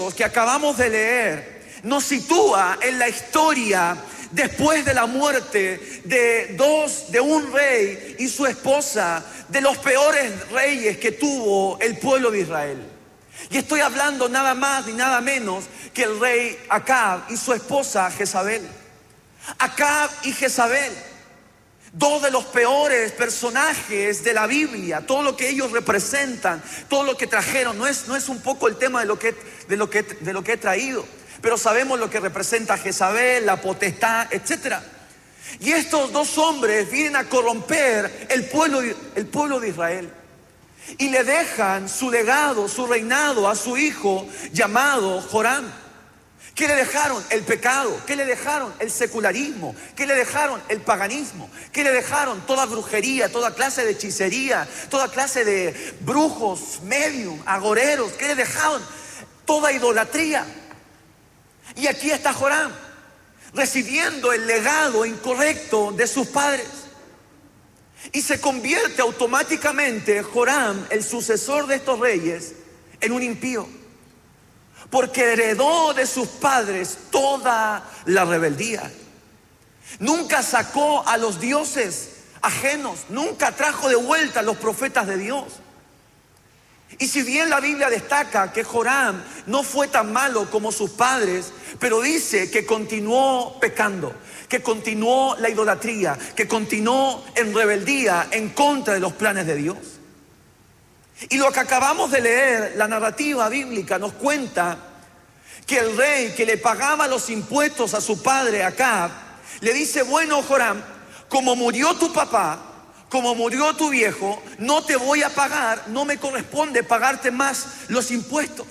que acabamos de leer nos sitúa en la historia después de la muerte de un rey y su esposa, de los peores reyes que tuvo el pueblo de Israel. Y estoy hablando nada más ni nada menos que el rey Acab y su esposa Jezabel. Acab y Jezabel, dos de los peores personajes de la Biblia. Todo lo que ellos representan, todo lo que trajeron, no es un poco el tema de lo que he traído, pero sabemos lo que representa Jezabel, la potestad, etc. Y estos dos hombres vienen a corromper el pueblo de Israel y le dejan su legado, su reinado a su hijo llamado Joram. ¿Qué le dejaron? El pecado. ¿Qué le dejaron? El secularismo. ¿Qué le dejaron? El paganismo. ¿Qué le dejaron? Toda brujería, toda clase de hechicería, toda clase de brujos, medium, agoreros. ¿Qué le dejaron? Toda idolatría. Y aquí está Joram, recibiendo el legado incorrecto de sus padres. Y se convierte automáticamente Joram, el sucesor de estos reyes, en un impío, porque heredó de sus padres toda la rebeldía. Nunca sacó a los dioses ajenos, nunca trajo de vuelta a los profetas de Dios. Y si bien la Biblia destaca que Joram no fue tan malo como sus padres, pero dice que continuó pecando, que continuó la idolatría, que continuó en rebeldía en contra de los planes de Dios. Y lo que acabamos de leer, la narrativa bíblica nos cuenta que el rey que le pagaba los impuestos a su padre Acab, le dice: bueno, Joram, como murió tu papá, como murió tu viejo, no te voy a pagar, no me corresponde pagarte más los impuestos.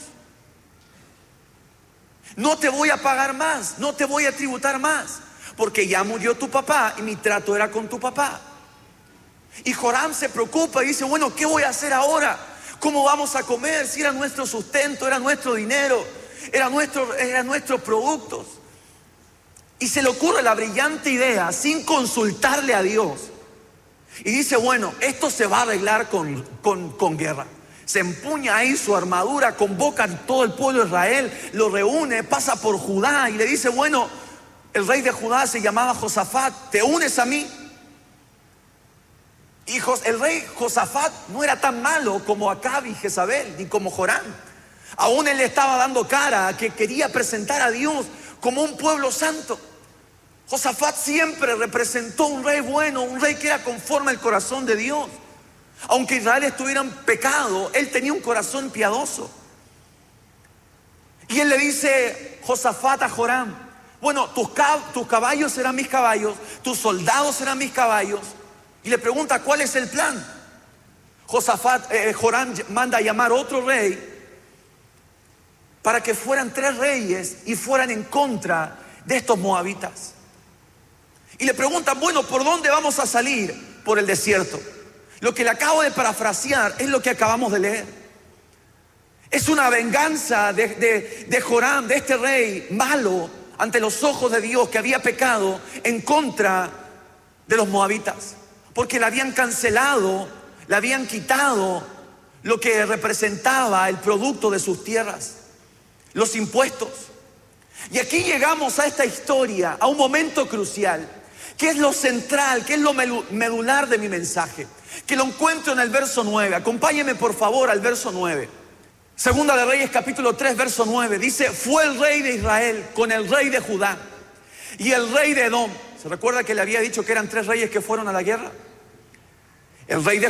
No te voy a pagar más, no te voy a tributar más, porque ya murió tu papá y mi trato era con tu papá. Y Joram se preocupa y dice: bueno, ¿qué voy a hacer ahora? ¿Cómo vamos a comer? Si era nuestro sustento, era nuestro dinero, eran nuestros productos. Y se le ocurre la brillante idea, sin consultarle a Dios, y dice: bueno, esto se va a arreglar con guerra. Se empuña ahí su armadura, convoca a todo el pueblo de Israel, lo reúne, pasa por Judá y le dice: bueno, el rey de Judá se llamaba Josafat, ¿te unes a mí? Y el rey Josafat no era tan malo como Acab y Jezabel, ni como Joram. Aún él le estaba dando cara a que quería presentar a Dios como un pueblo santo. Josafat siempre representó un rey bueno, un rey que era conforme al corazón de Dios. Aunque Israel estuviera en pecado, él tenía un corazón piadoso. Y él le dice, Josafat, a Joram: bueno, tus caballos serán mis caballos, tus soldados serán mis caballos. Y le pregunta: ¿cuál es el plan? Joram manda a llamar otro rey para que fueran 3 reyes y fueran en contra de estos moabitas. Y le preguntan: bueno, ¿por dónde vamos a salir? Por el desierto. Lo que le acabo de parafrasear es lo que acabamos de leer. Es una venganza de Joram, de este rey malo ante los ojos de Dios, que había pecado en contra de los moabitas, porque le habían cancelado, le habían quitado lo que representaba el producto de sus tierras, los impuestos. Y aquí llegamos a esta historia, a un momento crucial, que es lo central, que es lo medular de mi mensaje, que lo encuentro en el verso 9. Acompáñenme por favor al verso 9. Segunda de Reyes capítulo 3 verso 9 dice: fue el rey de Israel con el rey de Judá y el rey de Edom. ¿Se recuerda que le había dicho que eran 3 reyes que fueron a la guerra? El rey de